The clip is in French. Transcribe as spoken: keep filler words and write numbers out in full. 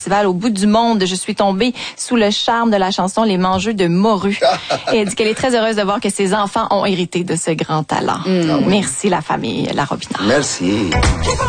festival au bout du monde. Je suis tombée sous le charme de la chanson Les Mangeux de Morue. Et elle dit qu'elle est très heureuse de voir que ses enfants ont hérité de ce grand talent. Mm. Merci la famille La Robinard. Merci.